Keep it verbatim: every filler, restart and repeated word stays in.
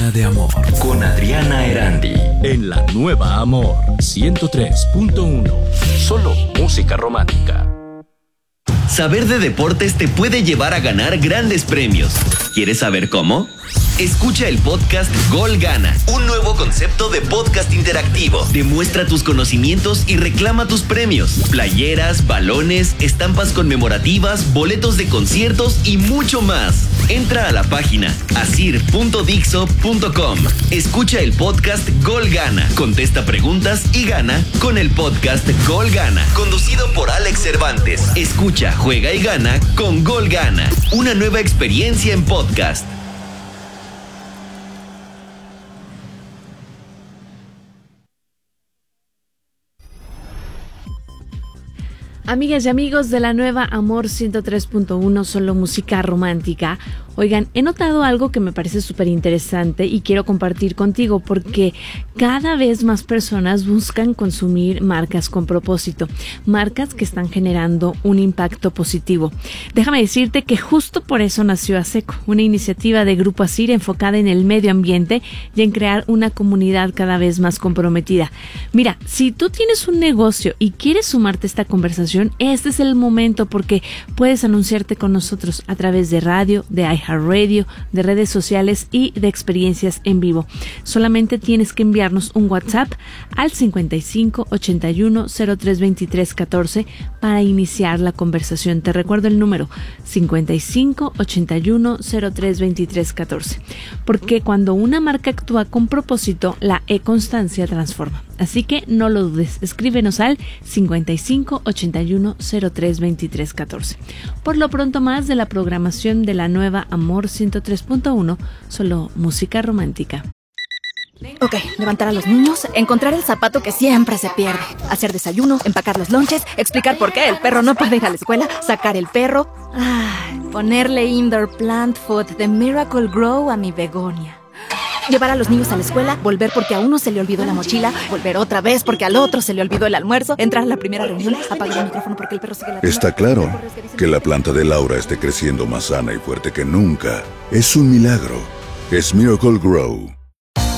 Llena de amor. Con Adriana Erandi. En la nueva Amor ciento tres punto uno. Solo música romántica. Saber de deportes te puede llevar a ganar grandes premios. ¿Quieres saber cómo? Escucha el podcast Gol Gana, un nuevo concepto de podcast interactivo. Demuestra tus conocimientos y reclama tus premios. Playeras, balones, estampas conmemorativas, boletos de conciertos y mucho más. Entra a la página asir punto dixo punto com. Escucha el podcast Gol Gana. Contesta preguntas y gana con el podcast Gol Gana. Conducido por Alex Cervantes. Escucha, juega y gana con Gol Gana. Una nueva experiencia en podcast. Amigas y amigos de la nueva Amor ciento tres punto uno, solo música romántica. Oigan, he notado algo que me parece súper interesante y quiero compartir contigo porque cada vez más personas buscan consumir marcas con propósito, marcas que están generando un impacto positivo. Déjame decirte que justo por eso nació ASECO, una iniciativa de Grupo Asir enfocada en el medio ambiente y en crear una comunidad cada vez más comprometida. Mira, si tú tienes un negocio y quieres sumarte a esta conversación, este es el momento porque puedes anunciarte con nosotros a través de radio, de iHeartRadio, de redes sociales y de experiencias en vivo. Solamente tienes que enviarnos un WhatsApp al cincuenta y cinco, ochenta y uno, cero tres veintitrés, catorce para iniciar la conversación. Te recuerdo el número cincuenta y cinco, ochenta y uno, cero tres veintitrés, catorce. Porque cuando una marca actúa con propósito, la e-constancia transforma. Así que no lo dudes, escríbenos al cincuenta y cinco, ochenta y uno, cero tres veintitrés, catorce. Por lo pronto, más de la programación de la nueva Amor ciento tres punto uno, solo música romántica. Ok, levantar a los niños, encontrar el zapato que siempre se pierde, hacer desayuno, empacar los lonches, explicar por qué el perro no puede ir a la escuela, sacar el perro, ay, ponerle indoor plant food de Miracle Grow a mi begonia. Llevar a los niños a la escuela, volver porque a uno se le olvidó la mochila, volver otra vez porque al otro se le olvidó el almuerzo, entrar a la primera reunión, apagar el micrófono porque el perro sigue la... Está claro que la planta de Laura esté creciendo más sana y fuerte que nunca. Es un milagro. Es Miracle Grow.